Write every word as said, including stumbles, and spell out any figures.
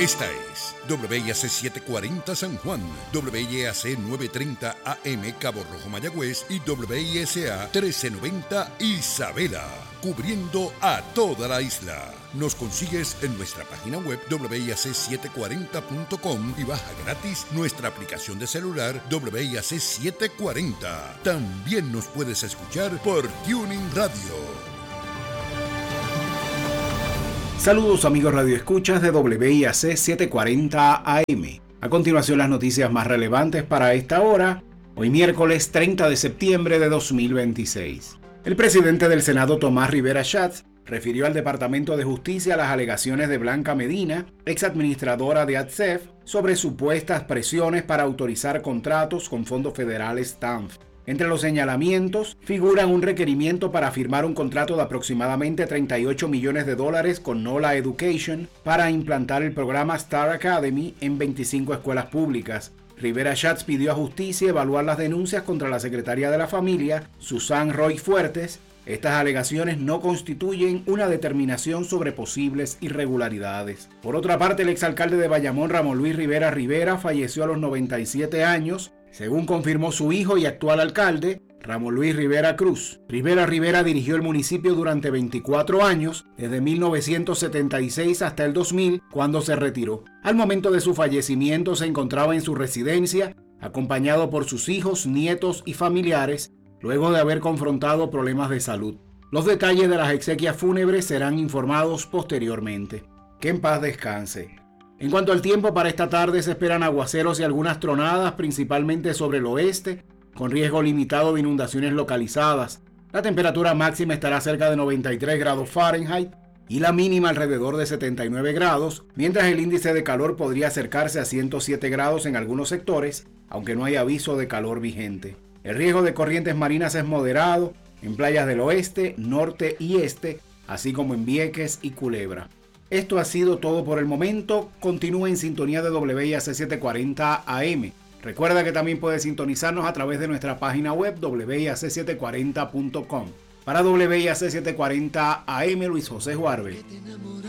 Esta es W I A C setecientos cuarenta San Juan, W I A C novecientos treinta A M Cabo Rojo Mayagüez y W I S A trece noventa Isabela, cubriendo a toda la isla. Nos consigues en nuestra página web W I A C setecientos cuarenta punto com y baja gratis nuestra aplicación de celular W I A C setecientos cuarenta. También nos puedes escuchar por Tuning Radio. Saludos amigos radioescuchas de W I A C setecientos cuarenta A M. A continuación las noticias más relevantes para esta hora, hoy miércoles treinta de septiembre de dos mil veintiséis. El presidente del Senado, Tomás Rivera Schatz, refirió al Departamento de Justicia las alegaciones de Blanca Medina, exadministradora de A T S E F, sobre supuestas presiones para autorizar contratos con fondos federales T A N F. Entre los señalamientos figuran un requerimiento para firmar un contrato de aproximadamente treinta y ocho millones de dólares con NOLA Education para implantar el programa Star Academy en veinticinco escuelas públicas. Rivera Schatz pidió a Justicia evaluar las denuncias contra la secretaria de la familia, Susan Roy Fuertes. Estas alegaciones no constituyen una determinación sobre posibles irregularidades. Por otra parte, el exalcalde de Bayamón, Ramón Luis Rivera Rivera, falleció a los noventa y siete años, según confirmó su hijo y actual alcalde, Ramón Luis Rivera Cruz. Rivera Rivera dirigió el municipio durante veinticuatro años, desde mil novecientos setenta y seis hasta el dos mil, cuando se retiró. Al momento de su fallecimiento se encontraba en su residencia, acompañado por sus hijos, nietos y familiares, luego de haber confrontado problemas de salud. Los detalles de las exequias fúnebres serán informados posteriormente. Que en paz descanse. En cuanto al tiempo, para esta tarde se esperan aguaceros y algunas tronadas, principalmente sobre el oeste, con riesgo limitado de inundaciones localizadas. La temperatura máxima estará cerca de noventa y tres grados Fahrenheit y la mínima alrededor de setenta y nueve grados, mientras el índice de calor podría acercarse a ciento siete grados en algunos sectores, aunque no hay aviso de calor vigente. El riesgo de corrientes marinas es moderado en playas del oeste, norte y este, así como en Vieques y Culebra. Esto ha sido todo por el momento. Continúa en sintonía de W I A C setecientos cuarenta A M. Recuerda que también puedes sintonizarnos a través de nuestra página web W I A C setecientos cuarenta punto com. Para W I A C setecientos cuarenta A M, Luis José Juarbe.